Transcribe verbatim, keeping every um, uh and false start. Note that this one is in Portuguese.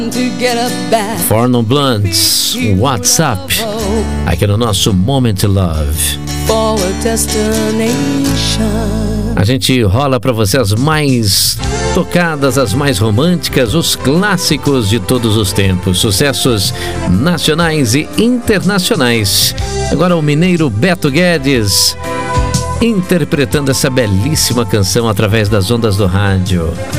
Four Non Blondes, WhatsApp, aqui no nosso Moment to Love. A gente rola pra você as mais tocadas, as mais românticas, os clássicos de todos os tempos, sucessos nacionais e internacionais. Agora o mineiro Beto Guedes interpretando essa belíssima canção através das ondas do rádio.